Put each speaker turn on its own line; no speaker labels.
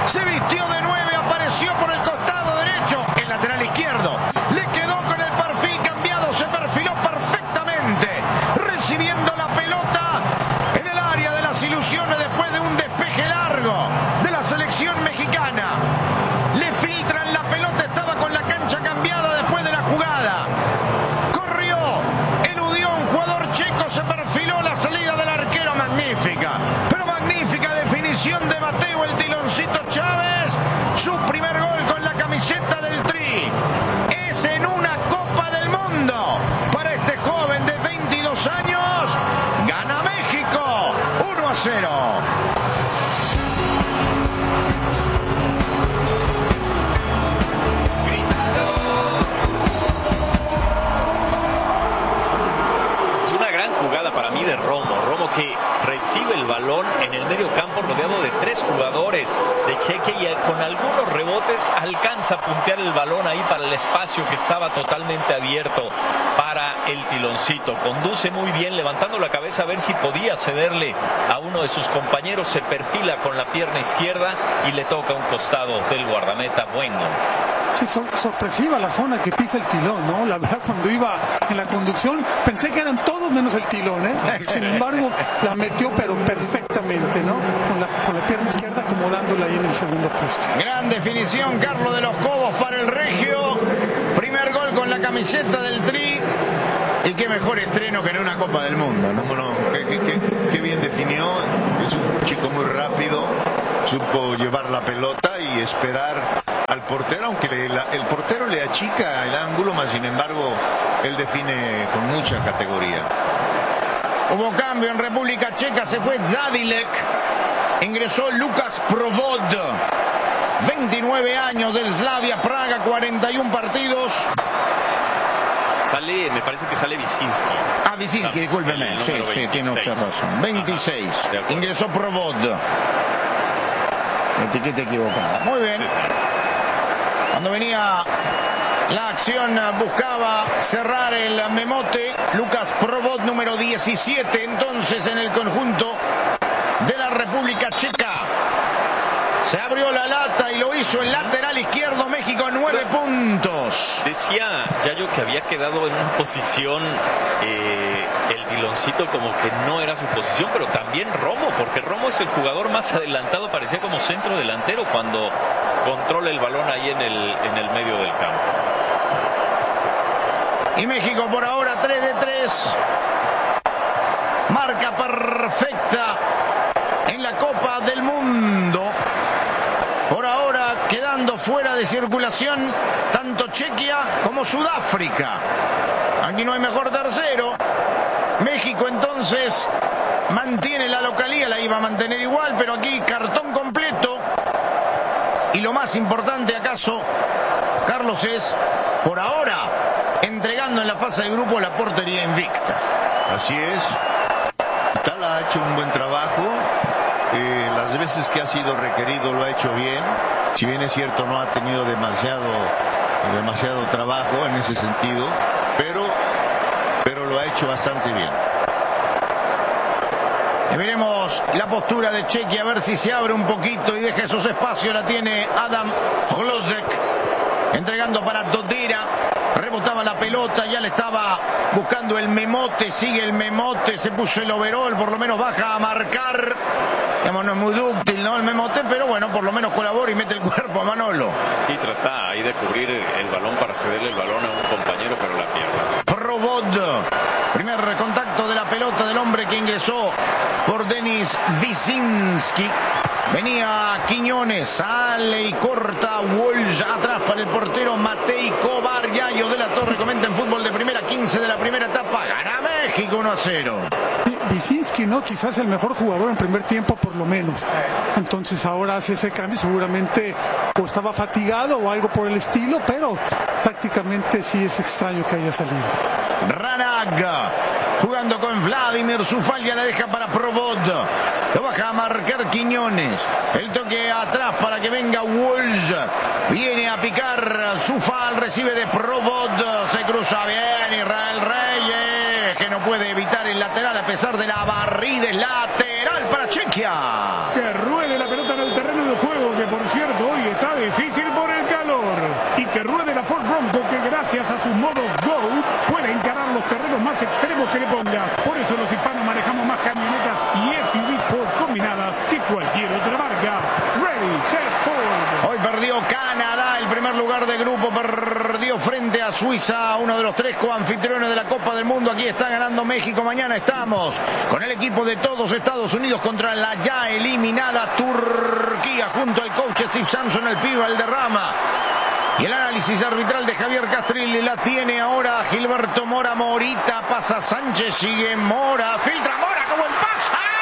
Se vistió de 9, apareció por el costado derecho, el lateral izquierdo. Le quedó con el perfil cambiado, se perfiló perfectamente, recibiendo la pelota en el área de las ilusiones después de un despeje largo de la selección mexicana. Le filtran la pelota, estaba con la cancha cambiada después de la jugada. Corrió, eludió un jugador checo, se perfiló la salida del arquero. Magnífica, pero magnífica definición de Mateo el Tiloncito Chávez. Su primer gol con la camiseta del Tri. Es en una Copa del Mundo para este joven de 22 años. Gana México 1-0.
Para mí de Romo que recibe el balón en el medio campo rodeado de 3 jugadores de Cheque y con algunos rebotes alcanza a puntear el balón ahí para el espacio que estaba totalmente abierto para el Tiloncito. Conduce muy bien, levantando la cabeza a ver si podía cederle a uno de sus compañeros, se perfila con la pierna izquierda y le toca un costado del guardameta. Bueno.
Sí, sorpresiva la zona que pisa el Tilón, ¿no? La verdad, cuando iba en la conducción pensé que eran todos menos el Tilón, ¿eh? Sin embargo, la metió pero perfectamente, ¿no? Con la pierna izquierda acomodándola ahí en el segundo poste.
Gran definición, Carlos de los Cobos para el Regio. Primer gol con la camiseta del Tri. Y qué mejor estreno que en una Copa del Mundo, ¿no?
Bueno, qué bien definió. Es un chico muy rápido. Supo llevar la pelota y esperar al portero, aunque el portero le achica el ángulo, más sin embargo él define con mucha categoría.
Hubo cambio en República Checa, se fue Zadilek, ingresó Lucas Provod, 29 años, del Slavia Praga, 41 partidos.
Me parece que sale Visinski.
Visinski, discúlpeme. Sí, tiene usted razón. 26. Ingresó Provod. Etiqueta equivocada. Muy bien. Sí. Cuando venía la acción, buscaba cerrar el memote. Lucas Provod, número 17, entonces en el conjunto de la República Checa. Se abrió la lata y lo hizo el lateral izquierdo. México 9 puntos.
Decía Yayo que había quedado en una posición el Tiloncito como que no era su posición, pero también Romo, porque Romo es el jugador más adelantado, parecía como centro delantero cuando controla el balón ahí en el medio del campo.
Y México por ahora 3 de 3. Marca perfecta en la Copa del Mundo. Por ahora quedando fuera de circulación tanto Chequia como Sudáfrica. Aquí no hay mejor tercero. México entonces mantiene la localía, la iba a mantener igual, pero aquí cartón completo. Y lo más importante acaso, Carlos, es por ahora entregando en la fase de grupo la portería invicta.
Así es. Tala ha hecho un buen trabajo. Las veces que ha sido requerido lo ha hecho bien. Si bien es cierto, no ha tenido demasiado trabajo en ese sentido, pero lo ha hecho bastante bien.
Y veremos la postura de Chequia, a ver si se abre un poquito y deja esos espacios. La tiene Adam Hlozek, entregando para Dodera. Rebotaba la pelota, ya le estaba buscando el memote, sigue el memote, se puso el overall, por lo menos baja a marcar. Digamos, no es muy dúctil, ¿no? El memote, pero bueno, por lo menos colabora y mete el cuerpo a Manolo.
Y trata ahí de cubrir el balón para cederle el balón a un compañero, pero la pierde.
Provod, primer contacto de la pelota del hombre que ingresó por Denis Visinski. Venía Quiñones, sale y corta Walsh atrás para el portero Matei Kovar. Yayo de la Torre comenta en Fútbol de Primera, 15 de la primera etapa. Gana México 1-0.
Visinski, ¿no? Quizás el mejor jugador en primer tiempo, por lo menos. Entonces ahora hace ese cambio, seguramente o estaba fatigado o algo por el estilo, pero tácticamente sí es extraño que haya salido.
Ranaga jugando con Vladimir Zufal, ya la deja para Provod. Lo baja a marcar Quiñones. El toque atrás para que venga Walsh. Viene a picar Zufal, recibe de Provod. Se cruza bien Israel Reyes, que que no puede evitar el lateral a pesar de la barrida. Lateral para Chequia.
Que ruede la pelota en el terreno de juego, que por cierto hoy está difícil por el calor. Y que ruede la Ford Bronco, que gracias a su modo Go puede encarar los terrenos más extremos que le pongas. Por eso los hispanos manejamos más camionetas y SUVs Ford combinadas que cualquier otra marca. Ready, set, Ford.
Hoy perdió Canadá el primer lugar de grupo, perdió frente a Suiza, uno de los 3 coanfitriones de la Copa del Mundo. Aquí está ganando México. Mañana estamos con el equipo de todos Estados Unidos contra la ya eliminada Turquía, junto al coach Steve Sampson, el pibe Valderrama. Y el análisis arbitral de Javier Castrilli la tiene ahora Gilberto Mora. Morita, pasa Sánchez, sigue Mora, filtra Mora como el pasa.